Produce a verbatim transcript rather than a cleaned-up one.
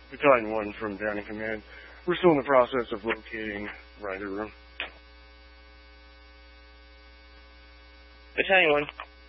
Battalion one from Down in Command. We're still in the process of locating Rider Room. Battalion one.